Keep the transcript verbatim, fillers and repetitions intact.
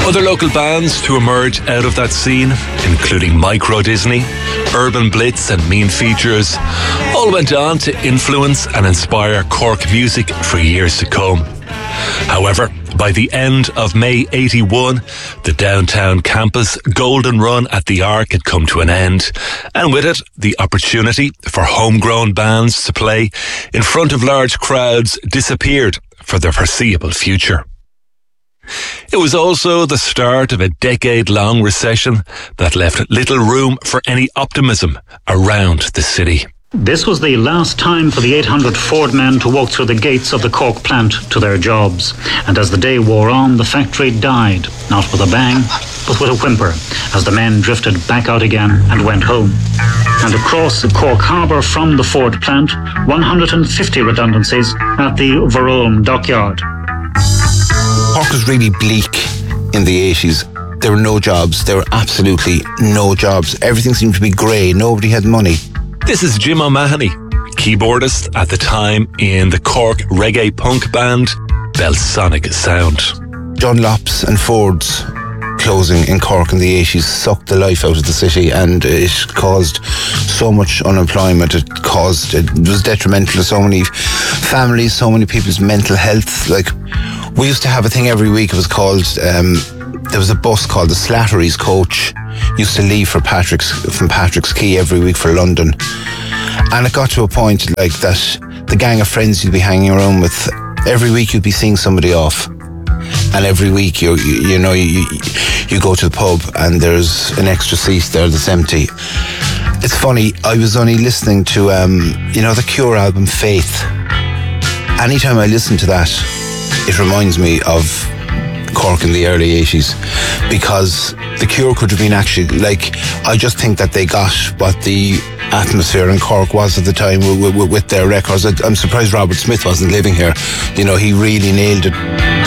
Other local bands to emerge out of that scene, including Micro Disney, Urban Blitz and Mean Features, all went on to influence and inspire Cork music for years to come. However, by the end of May eighty-one, the downtown campus golden run at the Arc had come to an end, and with it, the opportunity for homegrown bands to play in front of large crowds disappeared for the foreseeable future. It was also the start of a decade-long recession that left little room for any optimism around the city. This was the last time for the eight hundred Ford men to walk through the gates of the Cork plant to their jobs. And as the day wore on, the factory died, not with a bang, but with a whimper, as the men drifted back out again and went home. And across Cork Harbour from the Ford plant, one hundred fifty redundancies at the Verone dockyard. Cork was really bleak in the eighties. There were no jobs. There were absolutely no jobs. Everything seemed to be grey. Nobody had money. This is Jim O'Mahony, keyboardist at the time in the Cork reggae punk band Belsonic Sound. Dunlops and Fords closing in Cork in the eighties sucked the life out of the city, and it caused so much unemployment. It caused, it was detrimental to so many families, so many people's mental health. Like, we used to have a thing every week. It was called, um, there was a bus called the Slattery's Coach. Used to leave for Patrick's from Patrick's Quay every week for London, and it got to a point like that the gang of friends you'd be hanging around with, every week you'd be seeing somebody off, and every week you you, you know you you go to the pub and there's an extra seat there that's empty. It's funny, I was only listening to um, you know the Cure album Faith. Anytime I listen to that, it reminds me of Cork in the early eighties, because the Cure could have been actually, like, I just think that they got what the atmosphere in Cork was at the time with, with, with their records. I'm surprised Robert Smith wasn't living here. You know, he really nailed it.